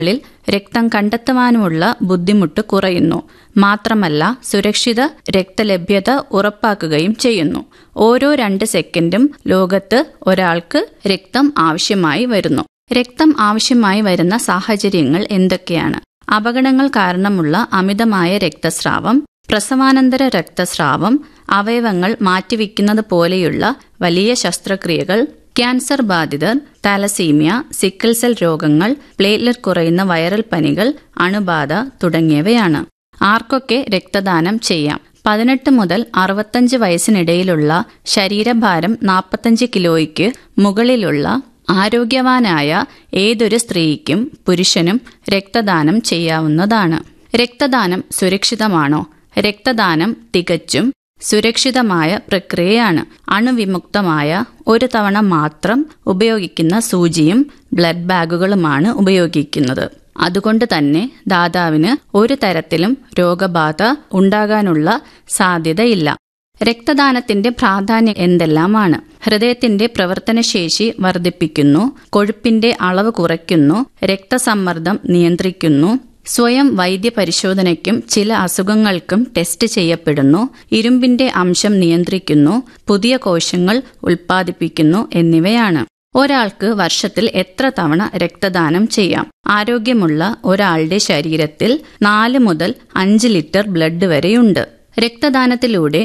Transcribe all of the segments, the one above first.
ിൽ രക്തം കണ്ടെത്തുവാനുമുള്ള ബുദ്ധിമുട്ട് കുറയുന്നു. മാത്രമല്ല സുരക്ഷിത രക്തലഭ്യത ഉറപ്പാക്കുകയും ചെയ്യുന്നു. ഓരോ 2 സെക്കൻഡും ലോകത്ത് ഒരാൾക്ക് രക്തം ആവശ്യമായി വരുന്നു. രക്തം ആവശ്യമായി വരുന്ന സാഹചര്യങ്ങൾ എന്തൊക്കെയാണ്? അപകടങ്ങൾ കാരണമുള്ള അമിതമായ രക്തസ്രാവം, പ്രസവാനന്തര രക്തസ്രാവം, അവയവങ്ങൾ മാറ്റിവെക്കുന്നത് പോലെയുള്ള വലിയ ശസ്ത്രക്രിയകൾ, ക്യാൻസർ ബാധിതർ, താലസീമിയ, സിക്കിൾ സെൽ രോഗങ്ങൾ, പ്ലേറ്റ്ലെറ്റ് കുറയുന്ന വൈറൽ പനികൾ, അണുബാധ തുടങ്ങിയവയാണ്. ആർക്കൊക്കെ രക്തദാനം ചെയ്യാം? 18 മുതൽ 65 വയസ്സിനിടയിലുള്ള ശരീരഭാരം 45 കിലോയ്ക്ക് മുകളിലുള്ള ആരോഗ്യവാനായ ഏതൊരു സ്ത്രീക്കും പുരുഷനും രക്തദാനം ചെയ്യാവുന്നതാണ്. രക്തദാനം സുരക്ഷിതമാണോ? രക്തദാനം തികച്ചും സുരക്ഷിതമായ പ്രക്രിയയാണ്. അണുവിമുക്തമായ ഒരു തവണ മാത്രം ഉപയോഗിക്കുന്ന സൂചിയും ബ്ലഡ് ബാഗുകളുമാണ് ഉപയോഗിക്കുന്നത്. അതുകൊണ്ട് തന്നെ ദാതാവിന് ഒരു തരത്തിലും രോഗബാധ ഉണ്ടാകാനുള്ള സാധ്യതയില്ല. രക്തദാനത്തിന്റെ പ്രാധാന്യം എന്തെല്ലാമാണ്? ഹൃദയത്തിന്റെ പ്രവർത്തനശേഷി വർദ്ധിപ്പിക്കുന്നു, കൊഴുപ്പിന്റെ അളവ് കുറയ്ക്കുന്നു, രക്തസമ്മർദ്ദം നിയന്ത്രിക്കുന്നു, സ്വയം വൈദ്യപരിശോധനയ്ക്കും ചില അസുഖങ്ങൾക്കും ടെസ്റ്റ് ചെയ്യപ്പെടുന്നു, ഇരുമ്പിന്റെ അംശം നിയന്ത്രിക്കുന്നു, പുതിയ കോശങ്ങൾ ഉൽപ്പാദിപ്പിക്കുന്നു എന്നിവയാണ്. ഒരാൾക്ക് വർഷത്തിൽ എത്ര തവണ രക്തദാനം ചെയ്യാം? ആരോഗ്യമുള്ള ഒരാളുടെ ശരീരത്തിൽ 4 മുതൽ 5 ലിറ്റർ ബ്ലഡ് വരെയുണ്ട്. രക്തദാനത്തിലൂടെ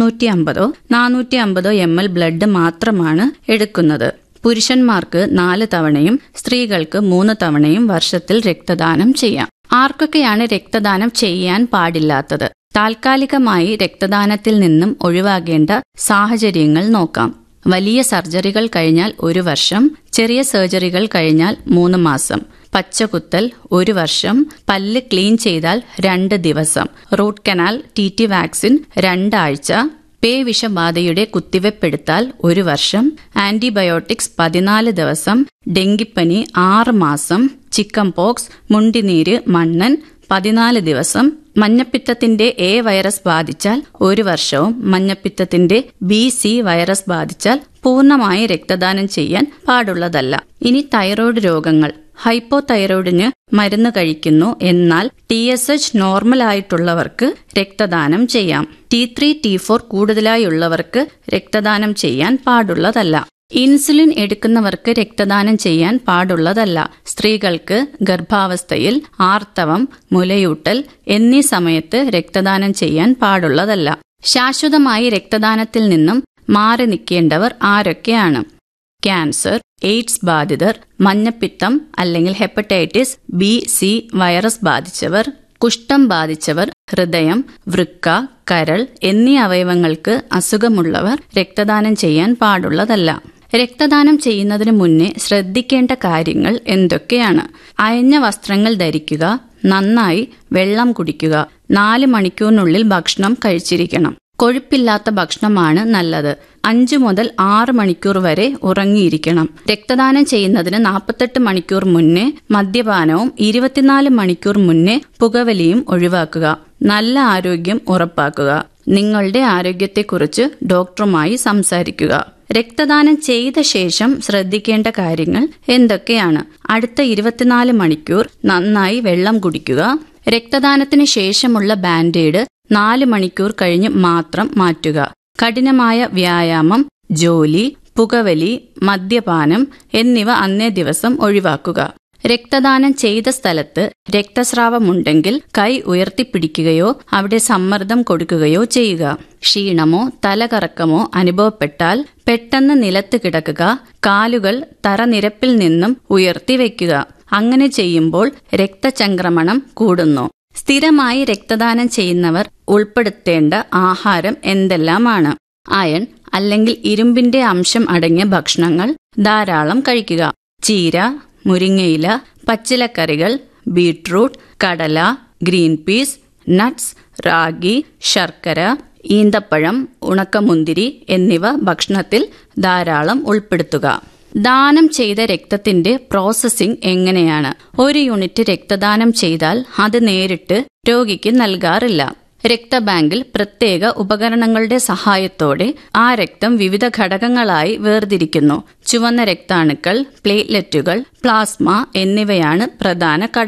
350-450 ml ബ്ലഡ് മാത്രമാണ് എടുക്കുന്നത്. പുരുഷന്മാർക്ക് 4 തവണയും സ്ത്രീകൾക്ക് 3 തവണയും വർഷത്തിൽ രക്തദാനം ചെയ്യാം. ആർക്കൊക്കെയാണ് രക്തദാനം ചെയ്യാൻ പാടില്ലാത്തത്? താൽക്കാലികമായി രക്തദാനത്തിൽ നിന്നും ഒഴിവാകേണ്ട സാഹചര്യങ്ങൾ നോക്കാം. വലിയ സർജറികൾ കഴിഞ്ഞാൽ 1 വർഷം, ചെറിയ സർജറികൾ കഴിഞ്ഞാൽ 3 മാസം, പച്ചകുത്തൽ 1 വർഷം, പല്ല് ക്ലീൻ ചെയ്താൽ 2 ദിവസം, റൂട്ട് കനാൽ TT വാക്സിൻ 2 ആഴ്ച, പേവിഷബാധയുടെ കുത്തിവെപ്പെടുത്താൽ 1 വർഷം, ആന്റിബയോട്ടിക്സ് 14 ദിവസം, ഡെങ്കിപ്പനി 6 മാസം, ചിക്കൻ പോക്സ്, മുണ്ടിനീര്, മണ്ണൻ 14 ദിവസം, മഞ്ഞപ്പിത്തത്തിന്റെ A വൈറസ് ബാധിച്ചാൽ 1 വർഷവും, മഞ്ഞപ്പിത്തത്തിന്റെ BC വൈറസ് ബാധിച്ചാൽ പൂർണ്ണമായി രക്തദാനം ചെയ്യാൻ പാടുള്ളതല്ല. ഇനി തൈറോയ്ഡ് രോഗങ്ങൾ. ഹൈപ്പോതൈറോയിഡിന് മരുന്ന് കഴിക്കുന്നു, എന്നാൽ TSH നോർമൽ ആയിട്ടുള്ളവർക്ക് രക്തദാനം ചെയ്യാം. T3, T4 കൂടുതലായുള്ളവർക്ക് രക്തദാനം ചെയ്യാൻ പാടുള്ളതല്ല. ഇൻസുലിൻ എടുക്കുന്നവർക്ക് രക്തദാനം ചെയ്യാൻ പാടുള്ളതല്ല. സ്ത്രീകൾക്ക് ഗർഭാവസ്ഥയിൽ, ആർത്തവം, മുലയൂട്ടൽ എന്നീ സമയത്ത് രക്തദാനം ചെയ്യാൻ പാടുള്ളതല്ല. ശാശ്വതമായി രക്തദാനത്തിൽ നിന്നും മാറി നിൽക്കേണ്ടവർ ആരൊക്കെയാണ്? ക്യാൻസർ, എയ്ഡ്സ് ബാധിതർ, മഞ്ഞപ്പിത്തം അല്ലെങ്കിൽ ഹെപ്പറ്റൈറ്റിസ് B-C വൈറസ് ബാധിച്ചവർ, കുഷ്ഠം ബാധിച്ചവർ, ഹൃദയം, വൃക്ക, കരൾ എന്നീ അവയവങ്ങൾക്ക് അസുഖമുള്ളവർ രക്തദാനം ചെയ്യാൻ പാടുള്ളതല്ല. രക്തദാനം ചെയ്യുന്നതിന് മുന്നേ ശ്രദ്ധിക്കേണ്ട കാര്യങ്ങൾ എന്തൊക്കെയാണ്? അയഞ്ഞ വസ്ത്രങ്ങൾ ധരിക്കുക, നന്നായി വെള്ളം കുടിക്കുക, 4 മണിക്കൂറിനുള്ളിൽ ഭക്ഷണം കഴിച്ചിരിക്കണം. കൊഴുപ്പില്ലാത്ത ഭക്ഷണമാണ് നല്ലത്. 5 മുതൽ 6 മണിക്കൂർ വരെ ഉറങ്ങിയിരിക്കണം. രക്തദാനം ചെയ്യുന്നതിന് 48 മണിക്കൂർ മുന്നേ മദ്യപാനവും 24 മണിക്കൂർ മുന്നേ പുകവലിയും ഒഴിവാക്കുക. നല്ല ആരോഗ്യം ഉറപ്പാക്കുക. നിങ്ങളുടെ ആരോഗ്യത്തെക്കുറിച്ച് ഡോക്ടറുമായി സംസാരിക്കുക. രക്തദാനം ചെയ്ത ശേഷം ശ്രദ്ധിക്കേണ്ട കാര്യങ്ങൾ എന്തൊക്കെയാണ്? അടുത്ത 24 മണിക്കൂർ നന്നായി വെള്ളം കുടിക്കുക. രക്തദാനത്തിന് ശേഷമുള്ള ബാൻഡേഡ് 4 മണിക്കൂർ കഴിഞ്ഞ് മാത്രം മാറ്റുക. കഠിനമായ വ്യായാമം, ജോലി, പുകവലി, മദ്യപാനം എന്നിവ അന്നേ ദിവസം ഒഴിവാക്കുക. രക്തദാനം ചെയ്ത സ്ഥലത്ത് രക്തസ്രാവമുണ്ടെങ്കിൽ കൈ ഉയർത്തിപ്പിടിക്കുകയോ അവിടെ സമ്മർദ്ദം കൊടുക്കുകയോ ചെയ്യുക. ക്ഷീണമോ തലകറക്കമോ അനുഭവപ്പെട്ടാൽ പെട്ടെന്ന് നിലത്ത് കിടക്കുക. കാലുകൾ തറനിരപ്പിൽ നിന്നും ഉയർത്തിവെക്കുക. അങ്ങനെ ചെയ്യുമ്പോൾ രക്തചംക്രമണം കൂടുന്നു. സ്ഥിരമായി രക്തദാനം ചെയ്യുന്നവർ ഉൾപ്പെടുത്തേണ്ട ആഹാരം എന്തെല്ലാമാണ്? അയൺ അല്ലെങ്കിൽ ഇരുമ്പിന്റെ അംശം അടങ്ങിയ ഭക്ഷണങ്ങൾ ധാരാളം കഴിക്കുക. ചീര, മുരിങ്ങയില, പച്ചിലക്കറികൾ, ബീട്രൂട്ട്, കടല, ഗ്രീൻ പീസ്, നട്ട്സ്, റാഗി, ശർക്കര, ഈന്തപ്പഴം, ഉണക്കമുന്തിരി എന്നിവ ഭക്ഷണത്തിൽ ധാരാളം ഉൾപ്പെടുത്തുക. ദാനം ചെയ്ത രക്തത്തിന്റെ പ്രോസസ്സിംഗ് എങ്ങനെയാണ്? 1 യൂണിറ്റ് രക്തദാനം ചെയ്താൽ അത് നേരിട്ട് രോഗിക്ക് നൽകാറില്ല. രക്തബാങ്കിൽ പ്രത്യേക ഉപകരണങ്ങളുടെ സഹായത്തോടെ ആ രക്തം വിവിധ ഘടകങ്ങളായി വേർതിരിക്കുന്നു. ചുവന്ന രക്താണുക്കൾ, പ്ലേറ്റ്ലെറ്റുകൾ, പ്ലാസ്മ എന്നിവയാണ് പ്രധാന